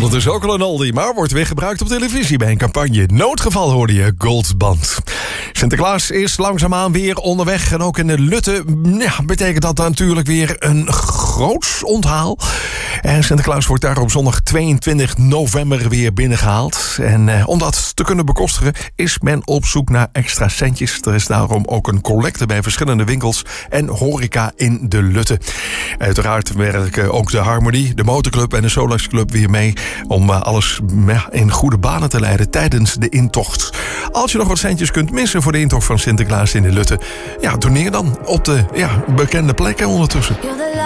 hadden dus ook al een oldie, maar wordt weer gebruikt op televisie bij een campagne. Noodgeval hoorde je Goldband. Sinterklaas is langzaamaan weer onderweg. En ook in de Lutte betekent dat natuurlijk weer een groots onthaal. En Sinterklaas wordt daar op zondag 22 november weer binnengehaald. En om dat te kunnen bekostigen is men op zoek naar extra centjes. Er is daarom ook een collecte bij verschillende winkels en horeca in de Lutte. Uiteraard werken ook de Harmonie, de Motorclub en de Solax Club weer mee om alles in goede banen te leiden tijdens de intocht. Als je nog wat centjes kunt missen voor de intocht van Sinterklaas in de Lutte, doneer dan op de bekende plekken ondertussen.